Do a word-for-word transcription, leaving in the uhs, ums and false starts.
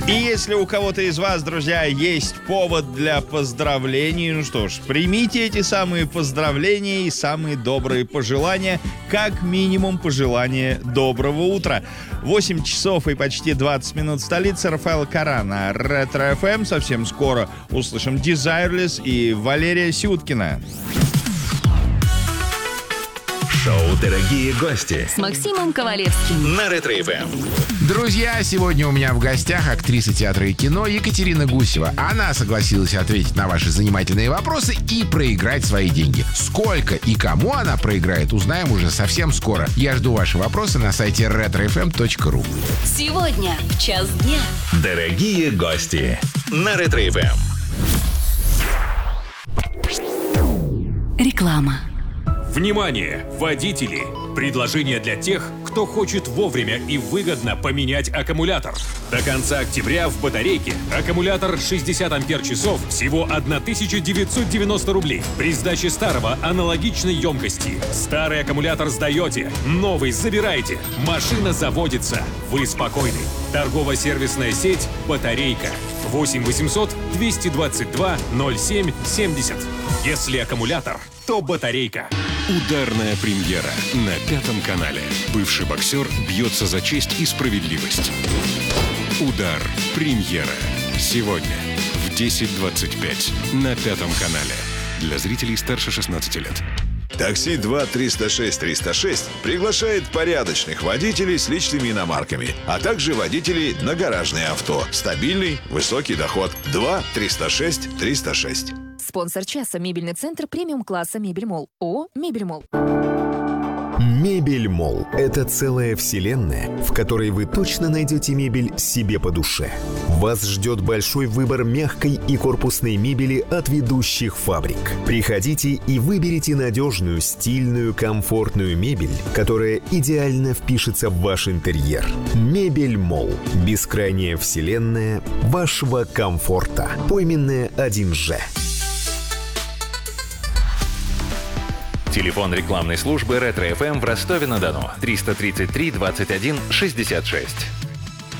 И если у кого-то из вас, друзья, есть повод для поздравлений, ну что ж, примите эти самые поздравления и самые добрые пожелания, как минимум пожелание доброго утра. восемь часов и почти двадцать минут в столице. Рафаэл Кара на Ретро эф эм. Совсем скоро услышим Desireless и Валерия Сюткина. Шоу «Дорогие гости» с Максимом Ковалевским на Ретро эф эм. Друзья, сегодня у меня в гостях актриса театра и кино Екатерина Гусева. Она согласилась ответить на ваши занимательные вопросы и проиграть свои деньги. Сколько и кому она проиграет, узнаем уже совсем скоро. Я жду ваши вопросы на сайте ретро эф эм точка ру. Сегодня в час дня. Дорогие гости на Ретро эф эм. Реклама. Внимание, водители! Предложение для тех, кто хочет вовремя и выгодно поменять аккумулятор. До конца октября в батарейке аккумулятор шестьдесят ампер-часов всего тысяча девятьсот девяносто рублей. При сдаче старого аналогичной емкости. Старый аккумулятор сдаете, новый забираете. Машина заводится. Вы спокойны. Торгово-сервисная сеть «Батарейка». восемь восемьсот двести двадцать два ноль семь семьдесят. Если аккумулятор, то батарейка. Ударная премьера на Пятом канале. Бывший боксер бьется за честь и справедливость. Удар. Премьера. Сегодня в десять двадцать пять на Пятом канале. Для зрителей старше шестнадцати лет. Такси два триста шесть триста шесть приглашает порядочных водителей с личными иномарками, а также водителей на гаражные авто. Стабильный, высокий доход. два триста шесть триста шесть. Спонсор часа — мебельный центр премиум-класса «Мебель-Молл». ООО «Мебель-Молл». Мебель-Молл – это целая вселенная, в которой вы точно найдете мебель себе по душе. Вас ждет большой выбор мягкой и корпусной мебели от ведущих фабрик. Приходите и выберите надежную, стильную, комфортную мебель, которая идеально впишется в ваш интерьер. Мебель-Молл – бескрайняя вселенная вашего комфорта. Пойменная один же. Телефон рекламной службы Ретро эф эм в Ростове-на-Дону триста тридцать три двадцать один шестьдесят шесть.